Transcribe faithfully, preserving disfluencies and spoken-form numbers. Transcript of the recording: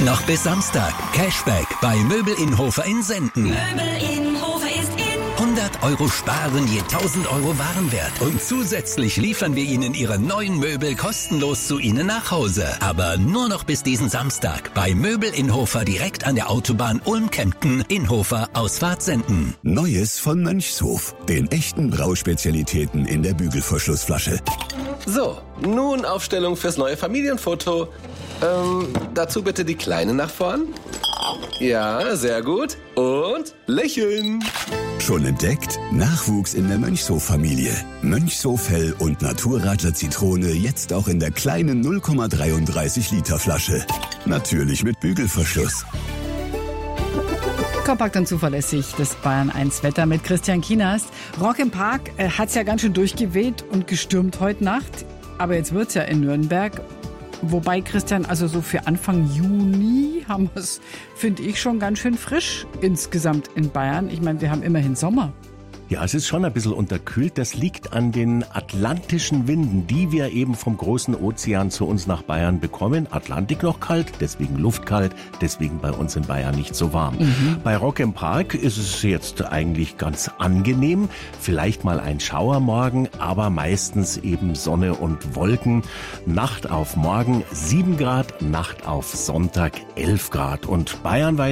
Noch bis Samstag. Cashback bei Möbel Inhofer in Senden. Möbel Inhofer ist in. hundert Euro sparen je tausend Euro Warenwert. Und zusätzlich liefern wir Ihnen Ihre neuen Möbel kostenlos zu Ihnen nach Hause. Aber nur noch bis diesen Samstag bei Möbel Inhofer direkt an der Autobahn Ulm-Kempten, Inhofer, Ausfahrt Senden. Neues von Mönchshof. Den echten Brauspezialitäten in der Bügelverschlussflasche. So, nun Aufstellung fürs neue Familienfoto. Ähm, dazu bitte die Kleine nach vorn. Ja, sehr gut. Und lächeln. Schon entdeckt? Nachwuchs in der Mönchshof-Familie. Mönchshof Hell und Naturradler Zitrone jetzt auch in der kleinen null Komma dreiunddreißig Liter Flasche. Natürlich mit Bügelverschluss. Kompakt und zuverlässig, das Bayern eins Wetter mit Christian Kienast. Rock im Park äh, hat es ja ganz schön durchgeweht und gestürmt heute Nacht. Aber jetzt wird es ja in Nürnberg. Wobei, Christian, also so für Anfang Juni haben wir es, finde ich, schon ganz schön frisch insgesamt in Bayern. Ich meine, wir haben immerhin Sommer. Ja, es ist schon ein bisschen unterkühlt. Das liegt an den atlantischen Winden, die wir eben vom großen Ozean zu uns nach Bayern bekommen. Atlantik noch kalt, deswegen luftkalt, deswegen bei uns in Bayern nicht so warm. Mhm. Bei Rock im Park ist es jetzt eigentlich ganz angenehm. Vielleicht mal ein Schauermorgen, aber meistens eben Sonne und Wolken. Nacht auf morgen sieben Grad, Nacht auf Sonntag elf Grad. Und bayernweit